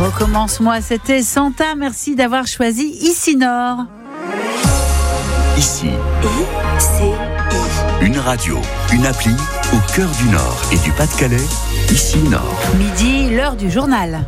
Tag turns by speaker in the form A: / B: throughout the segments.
A: Recommence-moi, c'était Santa. Merci d'avoir choisi Ici Nord.
B: Ici, une radio, une appli au cœur du Nord et du Pas-de-Calais. Ici Nord.
A: Midi, l'heure du journal.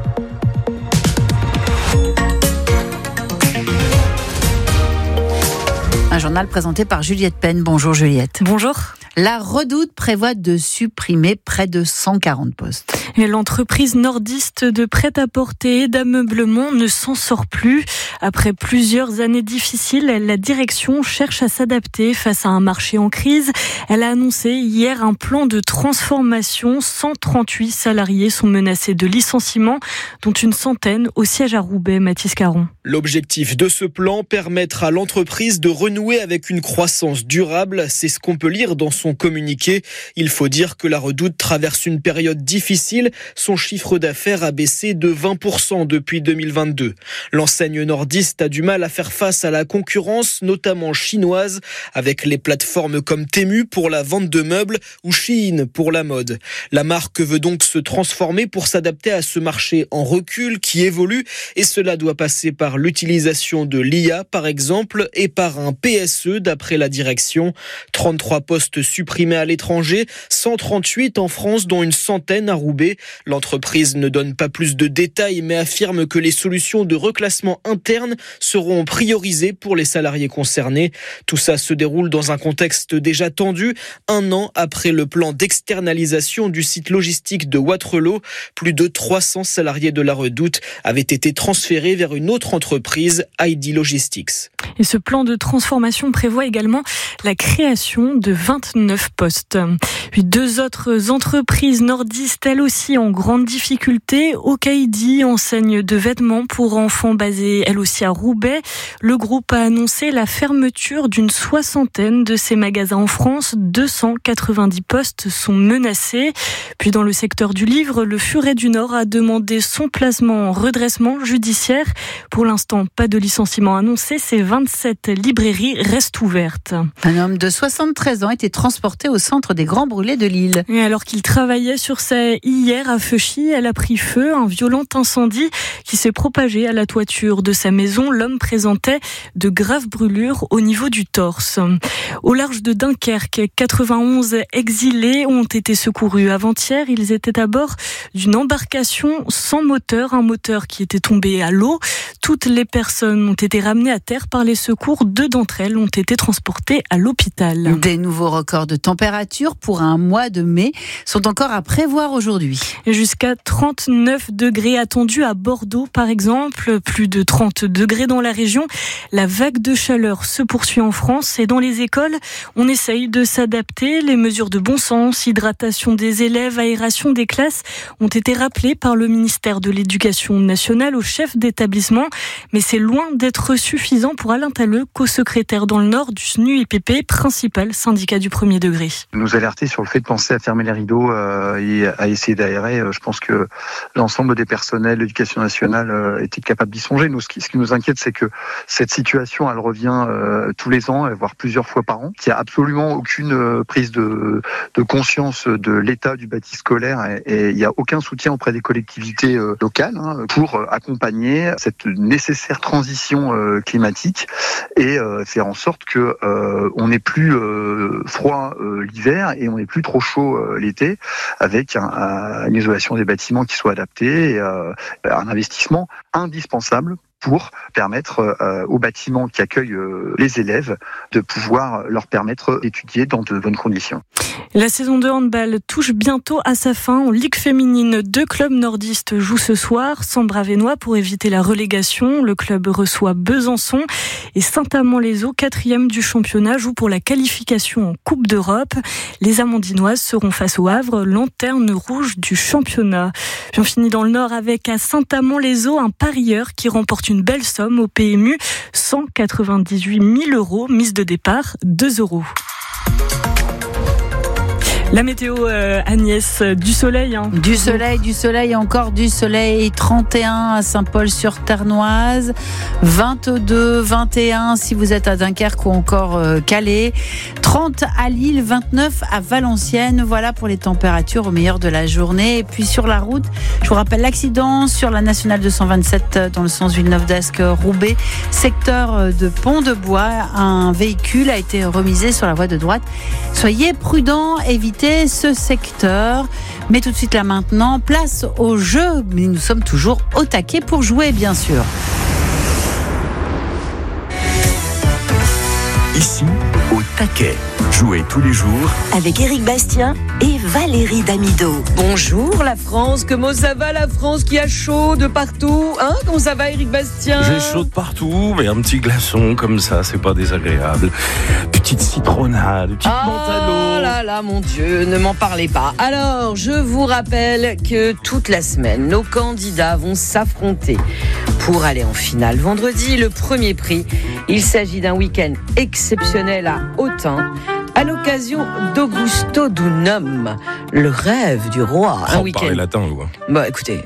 A: Un journal présenté par Juliette Penn. Bonjour Juliette.
C: Bonjour.
A: La Redoute prévoit de supprimer près de 140 postes.
C: Et l'entreprise nordiste de prêt-à-porter et d'ameublement ne s'en sort plus. Après plusieurs années difficiles, la direction cherche à s'adapter face à un marché en crise. Elle a annoncé hier un plan de transformation. 138 salariés sont menacés de licenciement, dont une centaine au siège à Roubaix. Mathis Caron.
D: L'objectif de ce plan, permettre à l'entreprise de renouer avec une croissance durable. C'est ce qu'on peut lire dans son communiqué. Il faut dire que la Redoute traverse une période difficile. Son chiffre d'affaires a baissé de 20% depuis 2022. L'enseigne nordiste a du mal à faire face à la concurrence, notamment chinoise, avec les plateformes comme Temu pour la vente de meubles ou Shein pour la mode. La marque veut donc se transformer pour s'adapter à ce marché en recul qui évolue, et cela doit passer par l'utilisation de l'IA par exemple et par un PSE d'après la direction. 33 postes supprimés à l'étranger, 138 en France dont une centaine à Roubaix. L'entreprise ne donne pas plus de détails mais affirme que les solutions de reclassement interne seront priorisées pour les salariés concernés. Tout ça se déroule dans un contexte déjà tendu, 1 an après le plan d'externalisation du site logistique de Wattrelos. Plus de 300 salariés de la Redoute avaient été transférés vers une autre entreprise, ID Logistics.
C: Et ce plan de transformation prévoit également la création de 29 postes. Puis 2 autres entreprises nordistes, elles aussi en grande difficulté. Okaïdi, enseigne de vêtements pour enfants basée elle aussi à Roubaix. Le groupe a annoncé la fermeture d'une 60aine de ses magasins en France. 290 postes sont menacés. Puis dans le secteur du livre, le Furet du Nord a demandé son placement en redressement judiciaire. Pour l'instant, pas de licenciement annoncé. Ces 27 librairies restent ouvertes.
A: Un homme de 73 ans était transporté au centre des Grands Brûlés de Lille.
C: Et alors qu'il travaillait sur sa hier à Feuchy, elle a pris feu. Un violent incendie qui s'est propagé à la toiture de sa maison. L'homme présentait de graves brûlures au niveau du torse. Au large de Dunkerque, 91 exilés ont été secourus avant-hier. Ils étaient à bord d'une embarcation sans moteur, un moteur qui était tombé à l'eau. Toutes les personnes ont été ramenées à terre par les secours. 2 d'entre elles ont été transportées à l'hôpital.
A: Des nouveaux records de température pour un mois de mai sont encore à prévoir aujourd'hui.
C: Jusqu'à 39 degrés attendus à Bordeaux, par exemple. Plus de 30 degrés dans la région. La vague de chaleur se poursuit en France et dans les écoles, on essaye de s'adapter. Les mesures de bon sens, hydratation des élèves, aération des classes ont été rappelées par le ministère de l'Éducation nationale au chef d'établissement. Mais c'est loin d'être suffisant pour Alain Talleux, co-secrétaire dans le Nord du SNUIPP, principal syndicat du premier degré.
E: Nous alerter sur le fait de penser à fermer les rideaux et à essayer d'aérer. Je pense que l'ensemble des personnels de l'Éducation nationale étaient capables d'y songer. Nous, ce qui nous inquiète, c'est que cette situation, elle revient tous les ans, voire plusieurs fois par an. Il n'y a absolument aucune prise de conscience de l'état du bâti scolaire et il n'y a aucun soutien auprès des collectivités locales pour accompagner cette nécessaire transition climatique et faire en sorte que on n'est plus froid l'hiver et on n'est plus trop chaud l'été, avec une isolation des bâtiments qui soit adaptée et un investissement indispensable pour permettre aux bâtiments qui accueillent les élèves de pouvoir leur permettre d'étudier dans de bonnes conditions.
C: La saison de handball touche bientôt à sa fin. En Ligue féminine, 2 clubs nordistes jouent ce soir. Sambre-Avesnois pour éviter la relégation. Le club reçoit Besançon. Et Saint-Amand-les-Eaux, 4e du championnat, joue pour la qualification en Coupe d'Europe. Les Amandinoises seront face au Havre, lanterne rouge du championnat. Puis on finit dans le Nord avec à Saint-Amand-les-Eaux un parieur qui remporte une belle somme au PMU, 198 000 €, mise de départ 2 €. La météo, Agnès, du soleil. Hein.
A: Du soleil, encore du soleil. 31 à Saint-Paul-sur-Ternoise, 22, 21 si vous êtes à Dunkerque ou encore Calais, 30 à Lille, 29 à Valenciennes. Voilà pour les températures au meilleur de la journée. Et puis sur la route, je vous rappelle l'accident sur la nationale 227 dans le sens Villeneuve-d'Ascq-Roubaix, secteur de Pont-de-Bois. Un véhicule a été remisé sur la voie de droite. Soyez prudents, évitez ce secteur. Mais tout de suite là maintenant, place au jeu. Mais nous sommes toujours au taquet pour jouer, bien sûr.
B: Ici, au taquet. Jouez tous les jours
F: avec Éric Bastien et Valérie Damido.
G: Bonjour la France, comment ça va la France qui a chaud de partout, hein? Comment ça va Éric Bastien?
H: J'ai chaud de partout, mais un petit glaçon comme ça, c'est pas désagréable. Petite citronnade, petite menthe à l'eau.
G: Oh là là, mon Dieu, ne m'en parlez pas. Alors, je vous rappelle que toute la semaine, nos candidats vont s'affronter pour aller en finale. Vendredi, le premier prix, il s'agit d'un week-end exceptionnel à Autun, à l'occasion d'Augusto Dunum, le rêve du roi. Un week-end.
H: Parlez latin, ou?
G: Bon, écoutez,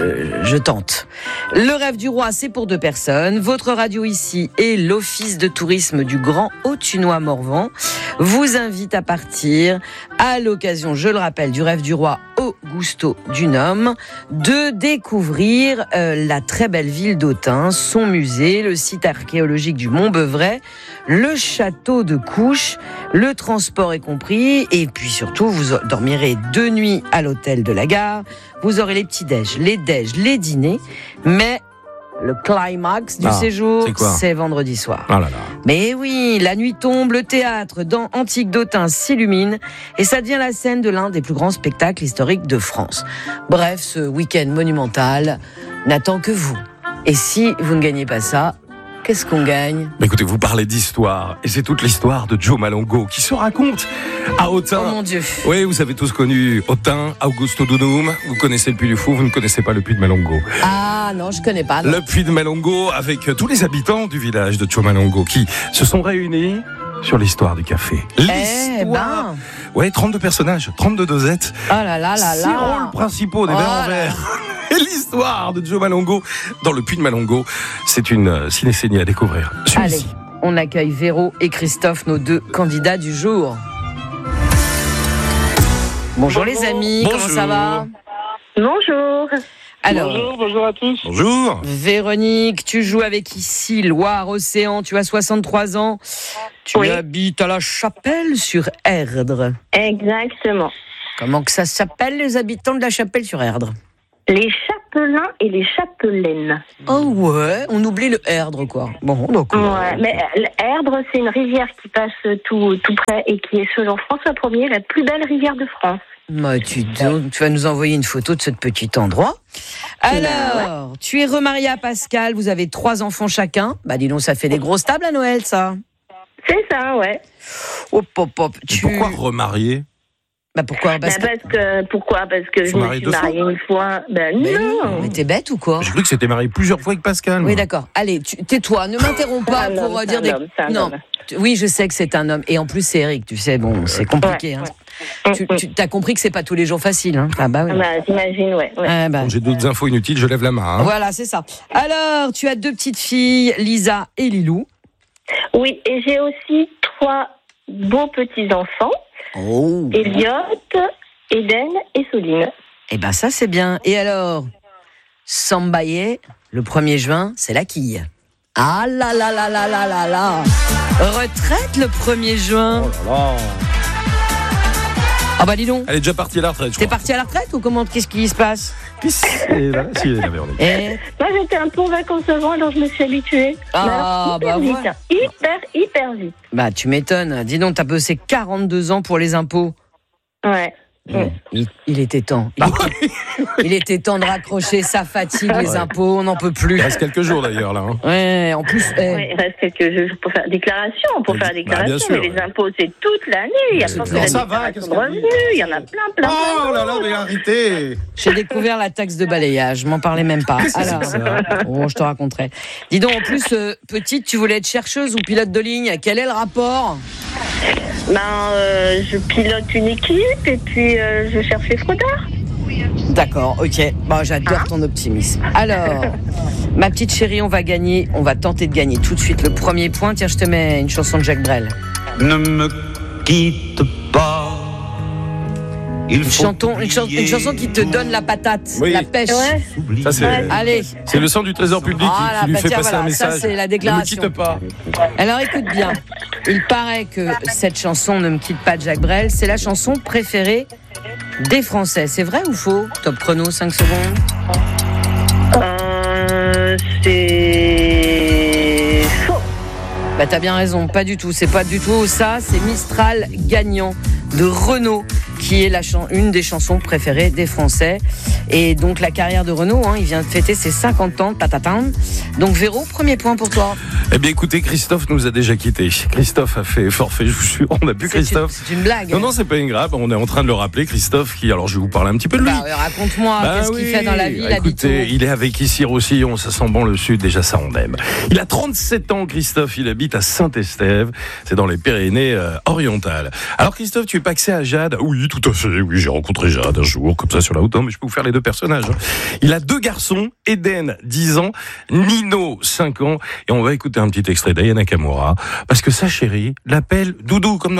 G: je tente. Le rêve du roi, c'est pour 2 personnes. Votre radio ici et l'office de tourisme du Grand Autunois-Morvan vous invite à partir à l'occasion, je le rappelle, du rêve du roi Augusto Dunum, de découvrir la très belle ville d'Autun, son musée, le site archéologique du Mont-Beuvray, le château de Couches, le transport est compris, et puis surtout, vous dormirez 2 nuits à l'hôtel de la gare, vous aurez les petits-déj, les déj, les dîners, mais le climax du séjour, c'est vendredi soir.
H: Oh là là.
G: Mais oui, la nuit tombe, le théâtre dans Antique d'Autun s'illumine et ça devient la scène de l'un des plus grands spectacles historiques de France. Bref, ce week-end monumental n'attend que vous. Et si vous ne gagnez pas ça, qu'est-ce qu'on gagne?
H: Écoutez, vous parlez d'histoire, et c'est toute l'histoire de Joe Malongo qui se raconte à Autun.
G: Oh mon Dieu.
H: Oui, vous avez tous connu Autun, Augusto Dunum, vous connaissez le Puy du Fou, vous ne connaissez pas le Puy de Malongo.
G: Ah non, je connais pas. Non.
H: Le Puy de Malongo, avec tous les habitants du village de Joe Malongo qui se sont réunis sur l'histoire du café. L'histoire. Ouais, 32 personnages, 32 dosettes.
G: Oh là là là là.
H: 6 rôles principaux des verres en verre. Et l'histoire de Joe Malongo dans le Puy de Malongo, c'est une cinécénie à découvrir.
G: Allez, on accueille Véro et Christophe, nos 2 candidats du jour. Bonjour les amis,
H: bonjour.
G: Comment ça va?
I: Bonjour.
G: Alors,
J: bonjour à tous.
H: Bonjour.
G: Véronique, tu joues avec ici Loire-Océan, tu as 63 ans. Tu habites à la Chapelle-sur-Erdre.
I: Exactement.
G: Comment que ça s'appelle, les habitants de la Chapelle-sur-Erdre?
I: Les chapelains et les chapelaines.
G: Oh ouais, on oublie le Erdre, quoi. Bon, donc.
I: Ouais, mais l'Erdre, c'est une rivière qui passe tout près et qui est, selon François Ier, la plus belle rivière de France.
G: Bah, tu vas nous envoyer une photo de ce petit endroit. Alors, tu es remariée à Pascal, vous avez 3 enfants chacun. Bah, dis donc, ça fait des grosses tables à Noël, ça.
I: C'est ça, ouais.
G: Hop, hop, hop.
H: Pourquoi remarier?
G: Bah, pourquoi? Parce
I: que je me suis mariée une fois. Non.
G: Mais t'es bête ou quoi?
H: J'ai cru que c'était marié plusieurs fois avec Pascal.
G: Oui, d'accord. Allez, tais-toi, ne m'interromps pas pour dire des... Non. Oui, je sais que c'est un homme. Et en plus, c'est Eric, tu sais, bon, c'est compliqué. Ouais. Hein. Tu as compris que c'est pas tous les jours facile. Hein. Ah bah oui.
I: J'imagine, ouais.
H: Bon, j'ai d'autres infos inutiles, je lève la main. Hein.
G: Voilà, c'est ça. Alors, tu as 2 petites filles, Lisa et Lilou.
I: Oui, et j'ai aussi 3 beaux petits-enfants.
G: Oh.
I: Elliot, Eden et Soline.
G: Eh ben ça, c'est bien. Et alors, Sambaye, le 1er juin, c'est la quille. Ah là là là là là là là. Retraite le 1er juin.
H: Oh là là.
G: Ah bah dis donc.
H: Elle est déjà partie à la retraite, je crois.
G: T'es partie à la retraite ou comment? Qu'est-ce qui se passe?
I: Moi j'étais un peu en vacances avant, alors je me suis habituée. Hyper vite.
G: Bah tu m'étonnes. Dis donc, t'as bossé 42 ans pour les impôts.
I: Ouais.
G: Il était temps. Il était temps de raccrocher, ça fatigue les impôts, on n'en peut plus.
H: Il reste quelques jours d'ailleurs là. Hein.
G: Ouais, en plus.
I: Il reste quelques jours pour faire déclaration, mais les impôts c'est toute l'année. Il y a pas de revenus, il y en a plein.
H: Oh là là, mais arrêtez.
G: J'ai découvert la taxe de balayage, je m'en parlais même pas. Alors, je te raconterai. Dis donc, en plus, petite, tu voulais être chercheuse ou pilote de ligne, quel est le rapport?
I: Je pilote une équipe et puis je cherche les fraudeurs.
G: D'accord, ok. Bon, j'adore ton optimisme. Alors, ma petite chérie, on va tenter de gagner tout de suite le premier point. Tiens, je te mets une chanson de Jacques Brel.
J: Ne me quitte pas.
G: Une chanson qui te donne la patate, la pêche.
I: Ouais.
H: Ça,
G: Allez.
H: C'est le sang du trésor public qui lui fait passer un message.
G: Ça, c'est la déclaration.
H: Ne me quitte pas.
G: Alors, écoute bien. Il paraît que cette chanson, Ne me quitte pas, de Jacques Brel, c'est la chanson préférée des Français. C'est vrai ou faux? Top chrono, 5 secondes.
I: C'est faux.
G: T'as bien raison, pas du tout. C'est pas du tout ça. C'est Mistral gagnant de Renaud, qui est une des chansons préférées des Français. Et donc la carrière de Renaud, il vient de fêter ses 50 ans, Donc Véro, premier point pour toi.
H: Eh bien écoutez, Christophe nous a déjà quittés. Christophe a fait forfait, je vous suis. On n'a plus Christophe.
G: C'est une blague.
H: Non, c'est pas une grave. On est en train de le rappeler, Christophe, alors je vais vous parler un petit peu de lui.
G: Raconte-moi, qu'est-ce qu'il fait dans la vie,
H: écoutez, il est avec ici Roussillon, ça sent bon le sud, déjà ça on aime. Il a 37 ans, Christophe, il habite à Saint-Estève, c'est dans les Pyrénées-Orientales. Alors Christophe, tu es paxé à Jade? Oui, tout à fait, oui, j'ai rencontré Jade un jour, comme ça sur la route, mais je peux vous faire les deux personnages. Il a 2 garçons, Eden, 10 ans, Nino, 5 ans, et on va écouter un petit extrait d'Aya Nakamura, parce que sa chérie l'appelle Doudou, comme dans